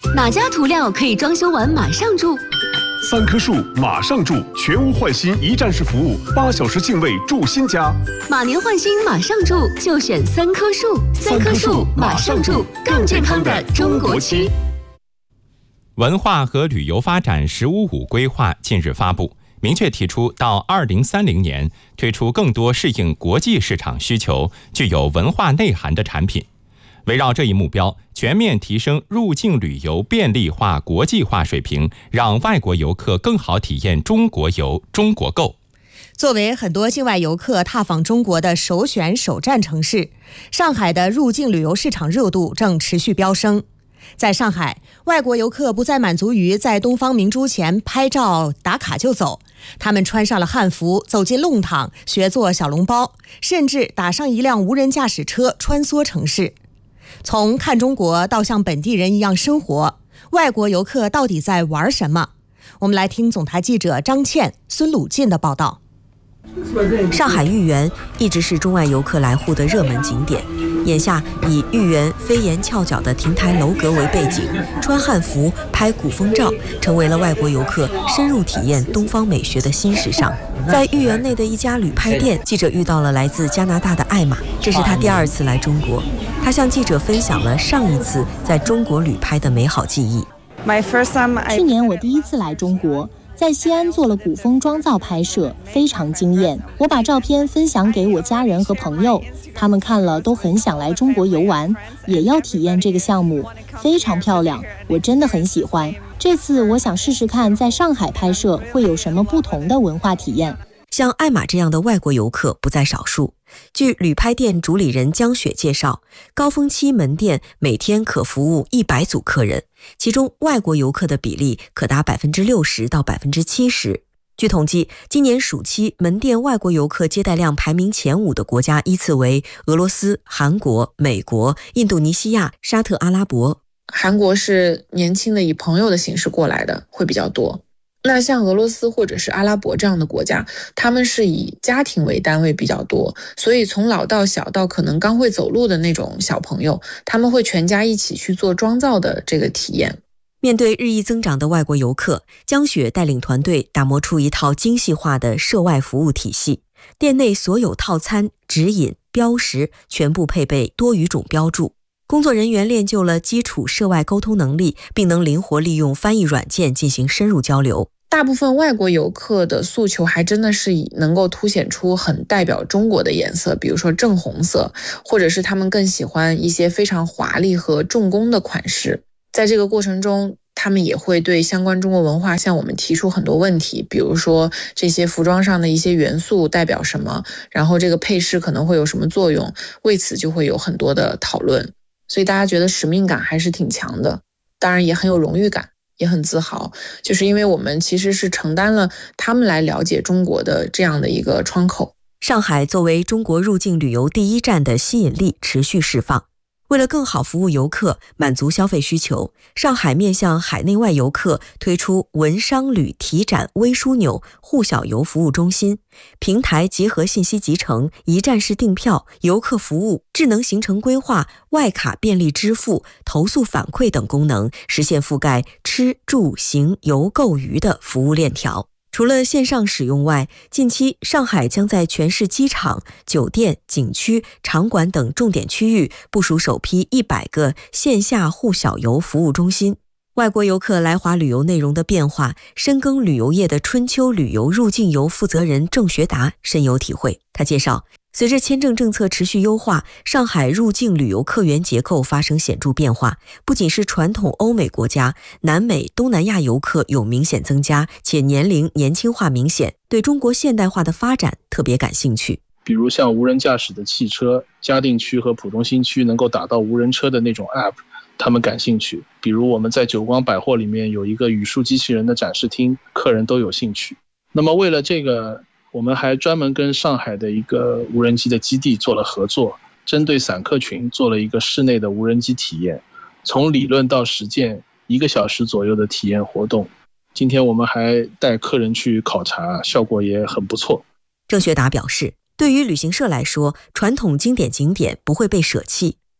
哪家涂料可以装修完马上住 ？3棵树马上住，全屋换新一站式服务，8小时净位住新家。 马年换新马上住，就选3棵树。3棵树马上住，更健康的中国期。 文化和旅游发展“15+5”规划近日发布，明确提出到2030年推出更多适应国际市场需求、具有文化内涵的产品。围绕这一目标，全面提升入境旅游便利化、国际化水平，让外国游客更好体验中国游、中国购。 作为很多境外游客踏访中国的首选首站城市，上海的入境旅游市场热度正持续飙升。在上海，外国游客不再满足于在东方明珠前拍照打卡就走，他们穿上了汉服，走进弄堂，学做小笼包，甚至打上一辆无人驾驶车穿梭城市。从看中国到像本地人一样生活，外国游客到底在玩什么？我们来听总台记者张倩、孙鲁进的报道。 上海豫园一直是中外游客来沪的热门景点，眼下以豫园飞檐翘角的亭台楼阁为背景，穿汉服拍古风照成为了外国游客深入体验东方美学的新时尚。在豫园内的一家旅拍店，记者遇到了来自加拿大的艾玛，这是他第2次来中国。他向记者分享了上一次在中国旅拍的美好记忆。 去年我第1次来中国，在西安做了古风妆造拍摄，非常惊艳。我把照片分享给我家人和朋友，他们看了都很想来中国游玩，也要体验这个项目，非常漂亮，我真的很喜欢。这次我想试试看在上海拍摄会有什么不同的文化体验。 像艾玛这样的外国游客不在少数。据旅拍店主理人江雪介绍，高峰期门店每天可服务100组客人，其中外国游客的比例可达60%到70%。据统计，今年暑期门店外国游客接待量排名前5的国家依次为俄罗斯、韩国、美国、印度尼西亚、沙特阿拉伯。 韩国是年轻的以朋友的形式过来的会比较多。那像俄罗斯或者是阿拉伯这样的国家，他们是以家庭为单位比较多，所以从老到小到可能刚会走路的那种小朋友，他们会全家一起去做妆造的这个体验。 面对日益增长的外国游客，江雪带领团队打磨出一套精细化的涉外服务体系，店内所有套餐、指引、标识全部配备多语种标注。工作人员练就了基础涉外沟通能力，并能灵活利用翻译软件进行深入交流。 大部分外国游客的诉求还真的是能够凸显出很代表中国的颜色，比如说正红色，或者是他们更喜欢一些非常华丽和重工的款式。在这个过程中，他们也会对相关中国文化向我们提出很多问题，比如说这些服装上的一些元素代表什么，然后这个配饰可能会有什么作用，为此就会有很多的讨论。所以大家觉得使命感还是挺强的，当然也很有荣誉感，也很自豪，就是因为我们其实是承担了他们来了解中国的这样的一个窗口。 上海作为中国入境旅游第1站的吸引力持续释放。为了更好服务游客，满足消费需求，上海面向海内外游客推出文商旅提展微枢纽沪小游服务中心，平台结合信息集成、一站式订票、游客服务、智能行程规划、外卡便利支付、投诉反馈等功能，实现覆盖吃住行游购娱的服务链条。除了线上使用外，近期上海将在全市机场、酒店、景区、场馆等重点区域部署首批100个线下沪小游服务中心。外国游客来华旅游内容的变化，深耕旅游业的春秋旅游入境游负责人郑学达深有体会。他介绍，随着签证政策持续优化，上海入境旅游客源结构发生显著变化，不仅是传统欧美国家，南美、东南亚游客有明显增加，且年龄年轻化明显，对中国现代化的发展特别感兴趣。 比如像无人驾驶的汽车，嘉定区和浦东新区能够打到无人车的那种 app， 他们感兴趣。比如我们在久光百货里面有一个语数机器人的展示厅，客人都有兴趣。那么为了这个，我们还专门跟上海的一个无人机的基地做了合作，针对散客群做了一个室内的无人机体验，从理论到实践1个小时左右的体验活动。今天我们还带客人去考察，效果也很不错。 郑学达表示，对于旅行社来说，传统经典景点不会被舍弃，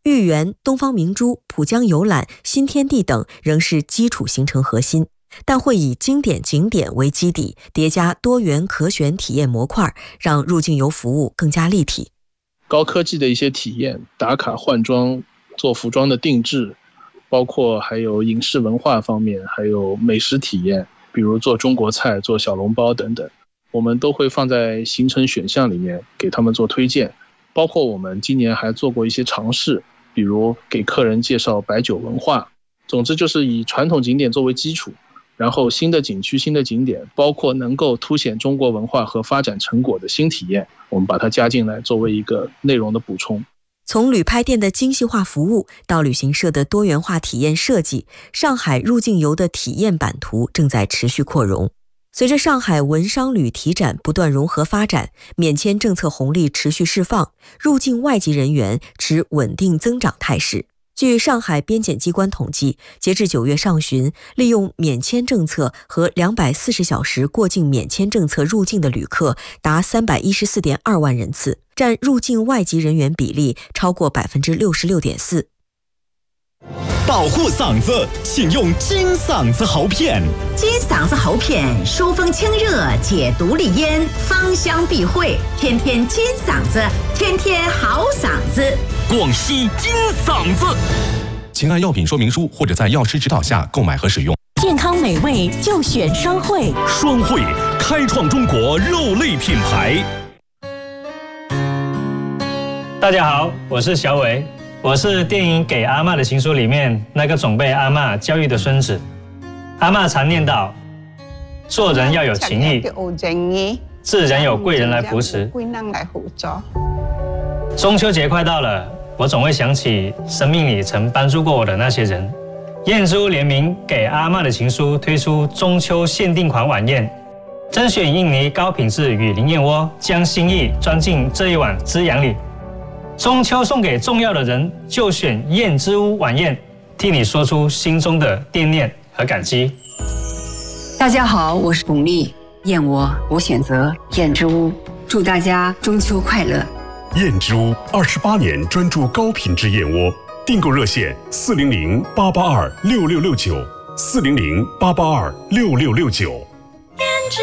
豫园、东方明珠、浦江游览、新天地等仍是基础行程核心，但会以经典景点为基底，叠加多元可选体验模块，让入境游服务更加立体。 高科技的一些体验，打卡换装、做服装的定制，包括还有影视文化方面，还有美食体验，比如做中国菜、做小笼包等等，我们都会放在行程选项里面给他们做推荐。包括我们今年还做过一些尝试，比如给客人介绍白酒文化。总之就是以传统景点作为基础，然后新的景区、新的景点，包括能够凸显中国文化和发展成果的新体验，我们把它加进来作为一个内容的补充。 从旅拍店的精细化服务到旅行社的多元化体验设计，上海入境游的体验版图正在持续扩容。随着上海文商旅体展不断融合发展，免签政策红利持续释放，入境外籍人员持稳定增长态势。据上海边检机关统计，截至9月上旬，利用免签政策和240小时过境免签政策入境的旅客达314.2万人次，占入境外籍人员比例超过66.4%。 保护嗓子，请用金嗓子喉片。 金嗓子喉片疏风清热，解毒利咽，芳香避秽，天天金嗓子，天天好嗓子。 广西金嗓子，请按药品说明书或者在药师指导下购买和使用。 健康美味就选双汇， 双汇开创中国肉类品牌。 大家好，我是小伟。我是电影《给阿嬷的情书》里面那个总被阿嬷教育的孙子。阿嬷常念叨，做人要有情义，自然有贵人来扶持。中秋节快到了，我总会想起生命里曾帮助过我的那些人。燕之屋联名《给阿嬷的情书》推出中秋限定款晚宴，甄选印尼高品质雨林燕窝，将心意装进这一碗滋养里。中秋送给重要的人，就选燕之屋晚宴，替你说出心中的惦念和感激。 大家好，我是巩俐，燕窝我选择燕之屋，祝大家中秋快乐。 燕之屋28年专注高品质燕窝，订购热线400-882-6669，400-882-6669。